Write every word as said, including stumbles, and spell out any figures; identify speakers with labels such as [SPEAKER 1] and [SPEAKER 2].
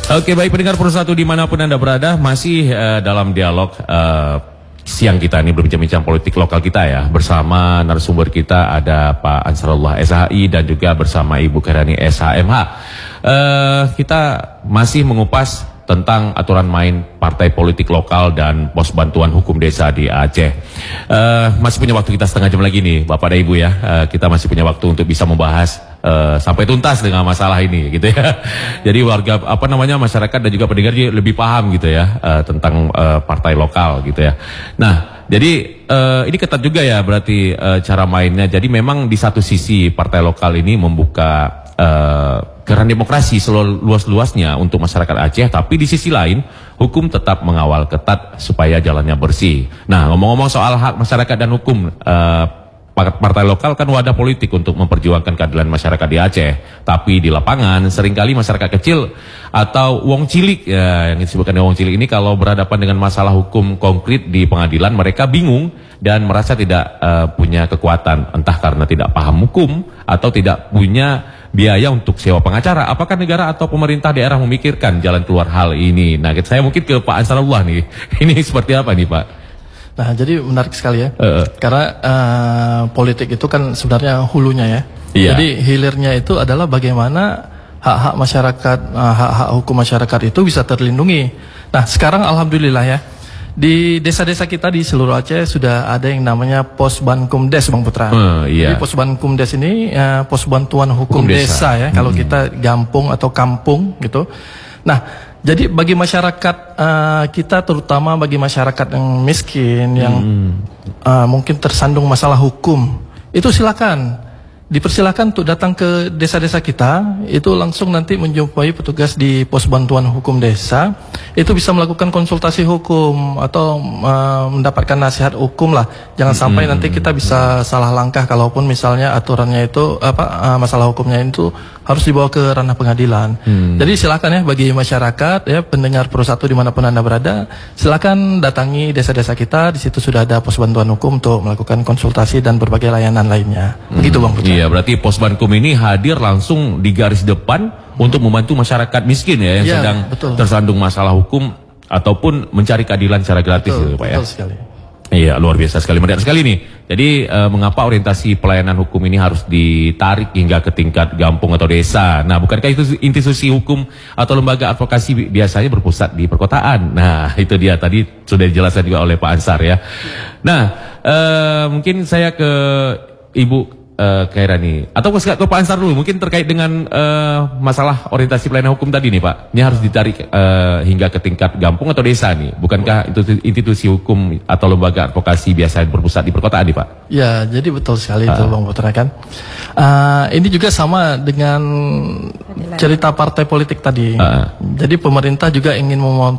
[SPEAKER 1] Oke, baik pendengar Persatu dimanapun Anda berada, masih uh, dalam dialog uh, siang kita ini berbincang-bincang politik lokal kita ya. Bersama narasumber kita ada Pak Ansarullah S H I dan juga bersama Ibu Khairani S H M H. Uh, kita masih mengupas tentang aturan main partai politik lokal dan pos bantuan hukum desa di Aceh. Uh, masih punya waktu kita setengah jam lagi nih, Bapak dan Ibu ya. Uh, kita masih punya waktu untuk bisa membahas uh, sampai tuntas dengan masalah ini, gitu ya. Jadi warga apa namanya masyarakat dan juga pendengar lebih paham gitu ya uh, tentang uh, partai lokal gitu ya. Nah, jadi uh, ini ketat juga ya berarti uh, cara mainnya. Jadi memang di satu sisi partai lokal ini membuka Uh, keran demokrasi seluas-luasnya untuk masyarakat Aceh, tapi di sisi lain hukum tetap mengawal ketat supaya jalannya bersih. Nah, ngomong-ngomong soal hak masyarakat dan hukum, uh, partai lokal kan wadah politik untuk memperjuangkan keadilan masyarakat di Aceh, tapi di lapangan seringkali masyarakat kecil atau wong cilik ya, yang disebutkan wong cilik ini kalau berhadapan dengan masalah hukum konkret di pengadilan, mereka bingung dan merasa tidak uh, punya kekuatan, entah karena tidak paham hukum atau tidak punya biaya untuk sewa pengacara. Apakah negara atau pemerintah daerah memikirkan jalan keluar hal ini? Nah, saya mungkin ke Pak Ansarullah nih. Ini seperti apa nih, Pak?
[SPEAKER 2] Nah, jadi menarik sekali ya.
[SPEAKER 1] Uh,
[SPEAKER 2] Karena uh, politik itu kan sebenarnya hulunya ya.
[SPEAKER 1] Iya.
[SPEAKER 2] Jadi hilirnya itu adalah bagaimana hak-hak masyarakat, uh, hak-hak hukum masyarakat itu bisa terlindungi. Nah, sekarang alhamdulillah ya. Di desa-desa kita di seluruh Aceh sudah ada yang namanya Pos Bankumdes, Bang Putra.
[SPEAKER 1] Uh, iya.
[SPEAKER 2] Jadi Pos Bankumdes ini uh, pos bantuan hukum, hukum desa. desa ya. Hmm. Kalau kita gampung atau kampung gitu. Nah, jadi bagi masyarakat uh, kita, terutama bagi masyarakat yang miskin, yang hmm. uh, mungkin tersandung masalah hukum, itu silakan dipersilakan untuk datang ke desa-desa kita. Itu langsung nanti menjumpai petugas di pos bantuan hukum desa. Itu bisa melakukan konsultasi hukum atau uh, mendapatkan nasihat hukum lah. Jangan hmm. sampai nanti kita bisa salah langkah kalaupun misalnya aturannya itu apa uh, masalah hukumnya itu harus dibawa ke ranah pengadilan. Hmm. Jadi silakan ya bagi masyarakat ya, pendengar Persatu dimanapun Anda berada, silakan datangi desa-desa kita. Di situ sudah ada pos bantuan hukum untuk melakukan konsultasi dan berbagai layanan lainnya. Hmm. Begitu Bang Putra.
[SPEAKER 1] Iya, berarti pos bankum ini hadir langsung di garis depan hmm. untuk membantu masyarakat miskin ya yang ya, sedang betul. tersandung masalah hukum ataupun mencari keadilan secara gratis,
[SPEAKER 2] betul,
[SPEAKER 1] gitu, Pak
[SPEAKER 2] betul
[SPEAKER 1] ya.
[SPEAKER 2] Sekali.
[SPEAKER 1] Iya, luar biasa sekali, menarik sekali nih. Jadi uh, mengapa orientasi pelayanan hukum ini harus ditarik hingga ke tingkat gampung atau desa? Nah, bukankah itu institusi hukum atau lembaga advokasi biasanya berpusat di perkotaan? Nah, itu dia tadi sudah dijelaskan juga oleh Pak Ansar ya. Nah, uh, mungkin saya ke Ibu Uh, Khairani atau ke, ke Pak Ansar dulu, mungkin terkait dengan uh, masalah orientasi pelayanan hukum tadi nih Pak, ini harus ditarik uh, hingga ke tingkat gampung atau desa nih, bukankah itu institusi hukum atau lembaga advokasi biasa berpusat di perkotaan nih Pak?
[SPEAKER 2] Ya, jadi betul sekali uh. itu Bang Putra kan. Uh, ini juga sama dengan cerita partai politik tadi. Uh. Jadi pemerintah juga ingin